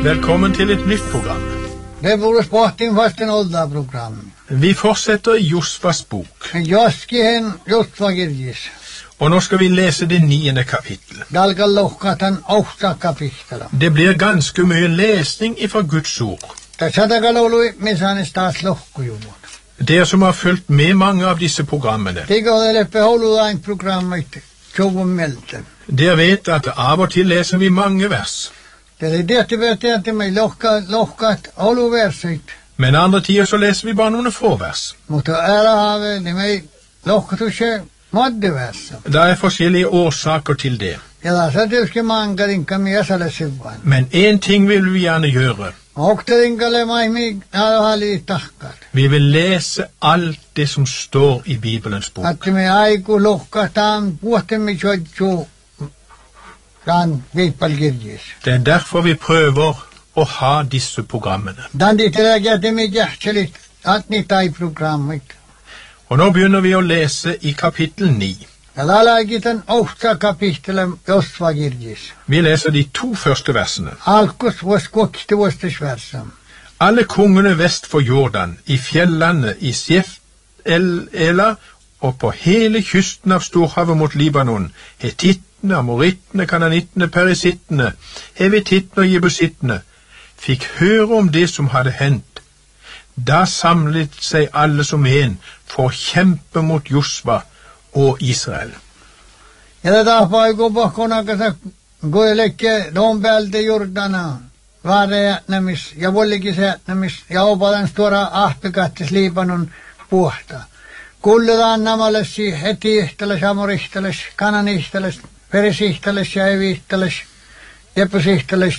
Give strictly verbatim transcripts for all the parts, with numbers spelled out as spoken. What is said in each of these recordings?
Velkommen til et nytt program. Det vore sporting fast en ålda program. Vi fortsetter i Josvas bok. Joskihen Josva Girgis. Og nå skal vi lese det niende kapittel. Dalgal lohkatan åtta kapittel. Det blir ganske mye lesning ifra Guds ord. Det sadagalolu misane stas lohkujumon. Dere som har fulgt med mange av disse programmene, Det går det leppe holu ein program ut tjogum melte. dere vet at av og til leser vi mange vers. Det är det vet jag inte mig locka lockat holu versit. Men andre tider så leser vi bare noen få vers. Mutta ära have det mig lockat och ske modde versa. Det er forskjellige årsaker til det. Ja, da så det ska man garinka med sala sibban. Men en ting vil vi gjerne gjøre. Och det ingale mig mig har lite tackar. Vi vil lese alt det som står i Bibelens bok. Att me aiku lokkatan puhte me chocho dan vipal girgis. Det er derfor vi prøver å ha disse programmene. Dan dit reagerte me jahchelit at ni tai programmet. Og nå begynner vi å lese i kapittel ni. Alala gitan åtta kapitlen Josva girgis. Vi leser de to første versene. Alkos was kokte was det sversam. Alle kongene vest for Jordan, i fjellene, i Sjef-el-Ela og på hele kysten av Storhavet mot Libanon, hetittene, amorittene, kananittene, perisittene, hevitittene og jebusittene, fikk høre om det som hadde hendt. Da samlet seg alle som en for å kjempe mot Josva og Israel. Ja det da får jeg gå bakkona kasa gå i lekke dombelde Jordana. Var det nämis, jag vill inte säga nämis, jag har bara den stora ahpekattes Libanon puhta. Kulletaan namalesi heti ihteles, amorihteles, kananihteles, perisihteles ja evihteles, jepusihteles.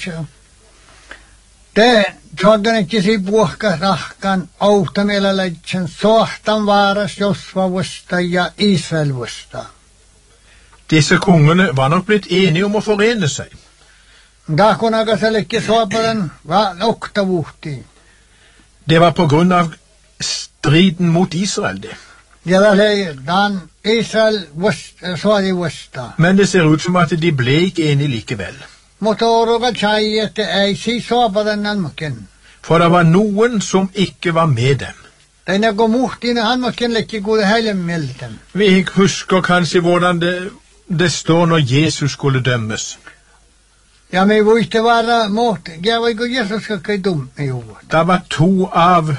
Te tjogganekisi puhka rahkan auhtamielaleitsen sohtan vaaras Josva vusta ja Israel vusta. Disse kongene var nok blitt enige om å forene seg. Dakonaga selekki soaparen va oktavuhti. Det var på grunn av striden mot Israel, det. Ja det dan Israel vusta, soadi vusta. Men det ser ut som at de ble ikke enige likevel. Motoroga chaiet ei si soaparen nalmaken. For det var noen som ikke var med dem. Den er gå muhtine hanmaken lekki gode heile melden. Vi husker kanskje hvordan det, det står når Jesus skulle dømmes. Ja, men vi ikke være mot. Jeg var ikke Jesus skal ikke dumme jo. Det var to av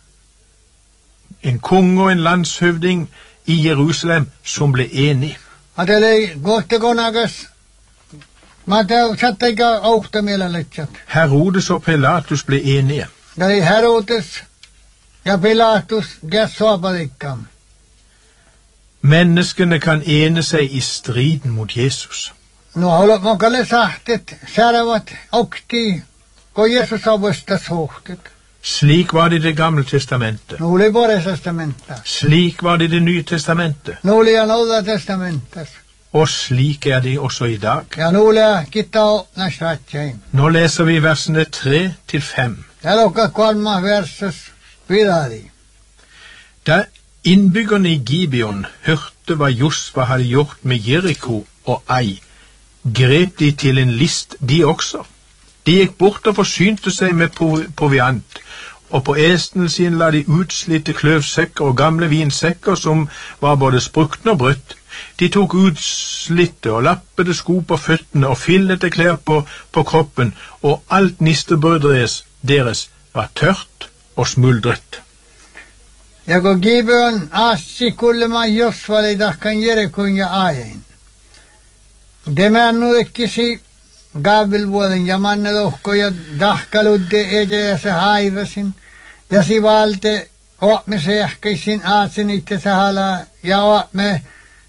en konge og en landshøvding i Jerusalem som ble enige. At det er godt det går nagas. Men det satt ikke åpte med litt. Herodes og Pilatus ble enige. Det er Herodes, ja Pilatus, det så på det ikke. Menneskene kan ene seg i striden mot Jesus. Nå har man kalle sagt et særvat okti, og Jesus har vustet såhtet. Slik var det i det gamle testamentet. Nå er bare testamentet. Slik var det i det nye testamentet. Nå er nåda testamentet. Og slik er det også i dag. Ja, nå er gitta åpna stratjen. Nå leser vi versene tre til fem. Jeg lukker kvalma verses videre. Da innbyggerne i Gibeon hørte hva Josva hadde gjort med Jericho og Ai, grep de til en list, de også. De gikk bort og forsynte seg med proviant, og på esene sine la de utslitte kløvsekker og gamle vinsekker som var både sprukne og brutt. De tok utslitte og lappede sko på føttene og fillete klær på, på kroppen, og alt nistebrødet deres var tørt og smuldret. Jeg går Gibeon, assi kulle man Josva i dakkan Jerikon ja aien. Det med nu ikke si gavelvuoden ja manne lohko ja dahkaludde eje ja se haivasin. Ja si valte oamme se ehkeisin aatsin itse sahala ja oamme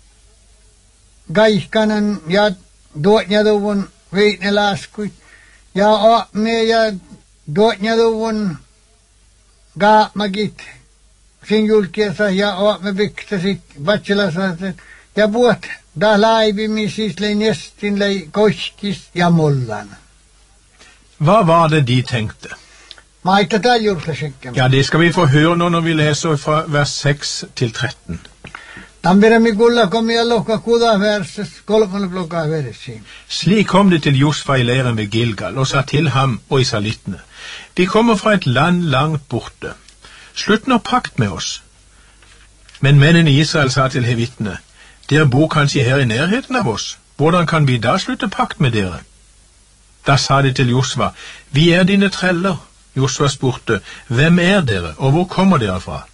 gaihkanan ja duotnjaduvun viitne laskuit. Ja oamme ja duotnjaduvun gaamagit sin julkiesa ja oamme byktasit vatsilasaset ja buot. Da laivimissis lei nestin lei koskis ja mollan. Hva var det de tenkte? Maita taljurflasjekken. Ja, det skal vi få høre nå når vi leser fra vers seks til tretten. Tampiremi kulla komi ja lohka kuda verses kolmande klokka versin. Slik kom det til Josfa i leiren ved Gilgal, og sa til ham og israelittene: Vi kommer fra et land langt borte. Slutt nå pakt med oss. Men mennene i Israel sa til hevittene: Dere bor kanskje her i nærheten av oss. Hvordan kan vi da slutte pakt med dere? Da sa de til Josva: Vi er dine treller. Josva spurte: Hvem er dere, og hvor kommer dere fra?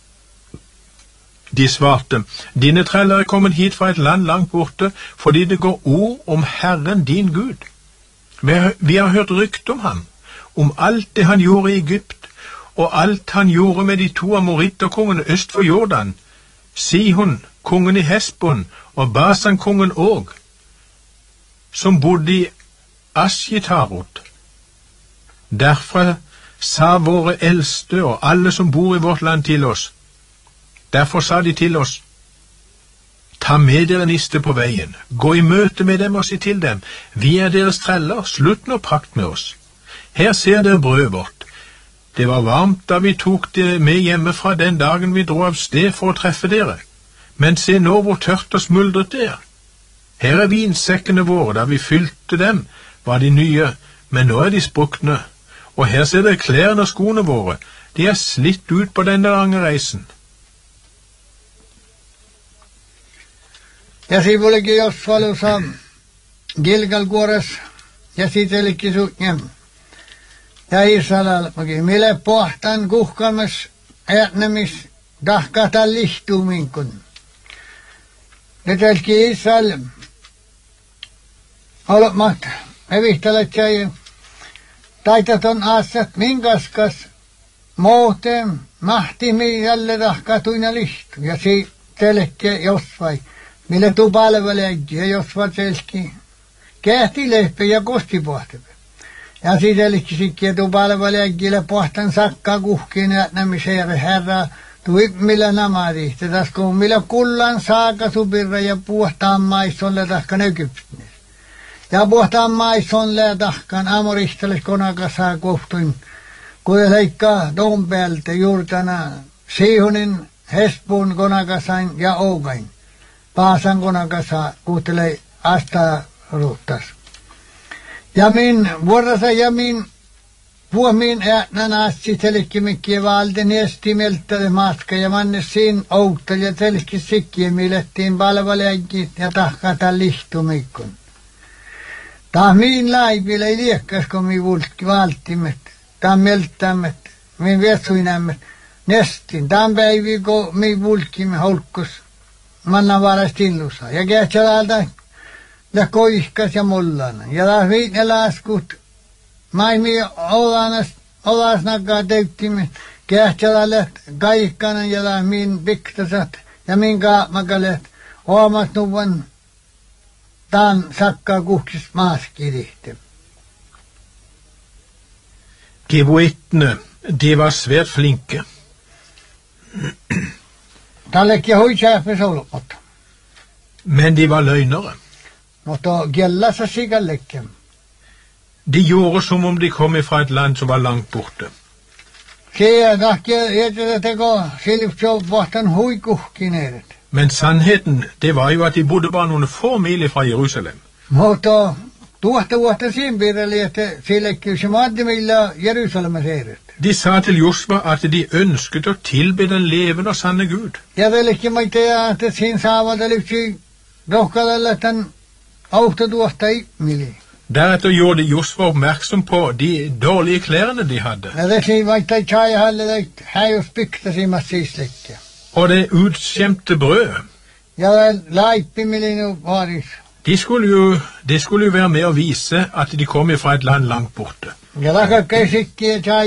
De svarte: Dine treller er kommet hit fra et land langt borte, fordi det går ord om Herren din Gud. Vi har hørt rykte om ham, om alt det han gjorde i Egypt, og alt han gjorde med de to amoritterkongene øst for Jordan, Sihon, kongen i Hesbon, og Basan-kongen òg, som bodde i Asjitarot. Derfra sa våre eldste og alle som bor i vårt land til oss. Derfor sa de til oss: Ta med dere niste på veien, gå i møte med dem og si til dem: Vi er deres treller, slutt nå pakt med oss. Her ser dere brødet vårt. Det var varmt da vi tok det med hjemmefra den dagen vi dro av sted for å treffe dere. Men se nå hvor tørt og smuldret det er. Her er vinsekkene våre, da vi fylte dem, var de nye, men nå er de sprukne. Og her ser dere klærne og skoene våre, de er slitt ut på denne lange reisen. Ja sivulikin Josvalussa Gilgal kuores ja sitelikki suutnjem. Ja Israel, mille pohtan kuhkames äänemis dahkatan lihtuminkun. Netelki Israel olmat evihtalet jäi taitaton asat minkaskas muuten mahtimi jälle dahkatuina lihtu. Ja si telekki Josvai. Mille tuu palveleegi ja Josva selski kähti lehpe ja kosti pohtipe. Ja sidelikki sikki tuu palveleegille pohtan sakka kuhkiin äänemiseen herra tui millä namarihti. Tas kun millä kullan saaka subirra ja puhtaan maisonle tahkan Egyptnis. Ja puhtaan maisonle tahkan amorihteles konakasaa kohtuin. Kun leikkaa Dompelte juurtana Sihonin, Hesbon konakasain ja Ougain. Paasan konakasa kuutelee asta ruuttas. Ja min vuorossa ja min vuomin äätnän assi telekki mikkiä valten estimeltä matka ja manne siin outta ja telekki sikkiä milettiin palvaleegit ja tahkata lihtumikkun. Tää min laipille ei liekkas kun mi vulkki valtimet. Tää melttämät, min vetsuinämät. Nestin, tää päivi kun mi vulkkimme holkkus. Manna varas tillussa. Ja kähtsälältä ja koihkas ja mullana. Ja taas viitne laskut. Maimi olanas, olasnakaa teyttimme. Kähtsälältä kaikkana ja taas min piktasat. Ja min kaapmakalet. Oomas nuvan taan sakkaa kuhkis maaskirihti. Gebuittene, de var svært flinke. Tallekki hoitsääpes olot. Men de var løgnere. Mutta kiellassa sikallekke. De gjorde som om de kom fra et land som var langt borte. Se tahki etetä teko silipso vahtan huikuhkin edet. Men sannheten, det var jo at de bodde bare noen få mil fra Jerusalem. Mutta tuohta vuotta siinä piirreli, että sillekin se maatti millä Jerusalemassa edet. De sa til Josva at de ønsket å tilbe den levende og sanne Gud. Ja telekki maitea, että siinä saavat eliksi rohkadella tämän auhta tuohta ihmili. Deretter gjorde Josva oppmerksom på de dårlige klærne de hadde. Ja det siinä maitea tjaihalle, että häjus piktasimas siislekke. Og det utskjemte brød. Ja laippimili nu varis. De skulle jo, det skulle jo være med å vise at de kom fra et land langt borte. Ja takakkai sikki ja